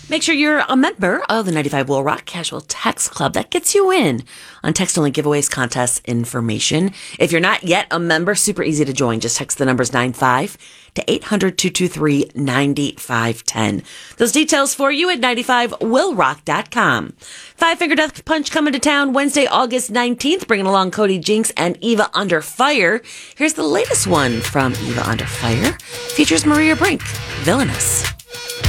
Make sure you're a member of the 95 Will Rock Casual Text Club. That gets you in on text-only giveaways, contests, information. If you're not yet a member, super easy to join. Just text the numbers 95 to 800-223-9510. Those details for you at 95willrock.com. Five Finger Death Punch coming to town Wednesday, August 19th, bringing along Cody Jinks and Eva Under Fire. Here's the latest one from Eva Under Fire. Features Maria Brink, Villainous.